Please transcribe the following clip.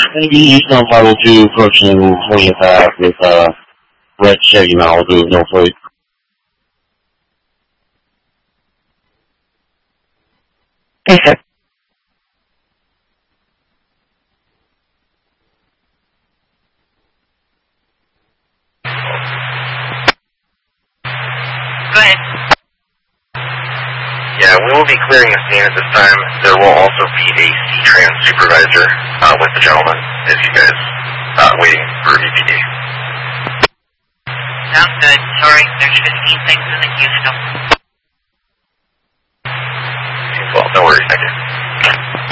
Maybe Eastern 502 approaching 20th Ave with red Chevy Malibu, no plate. Okay. Go ahead. Yeah, we will be clearing the scene at this time. There will also be a C-Trans supervisor with the gentleman if you guys waiting for EPD. Sounds good. Sorry, there's 15 things in the queue to go.